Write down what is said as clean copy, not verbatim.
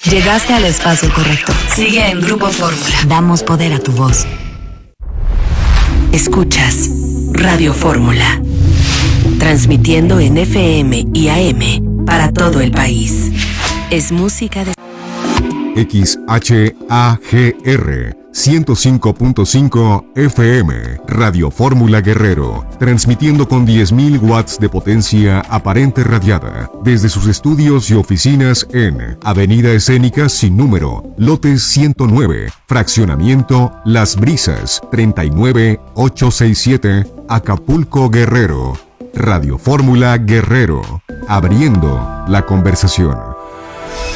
Llegaste al espacio correcto. Sigue en Grupo Fórmula. Damos poder a tu voz. Escuchas Radio Fórmula. Transmitiendo en FM y AM para todo el país. Es música de XHAGR 105.5 FM, Radio Fórmula Guerrero, transmitiendo con 10.000 watts de potencia aparente radiada, desde sus estudios y oficinas en Avenida Escénica sin número, lote 109, fraccionamiento Las Brisas, 39867, Acapulco, Guerrero. Radio Fórmula Guerrero, abriendo la conversación.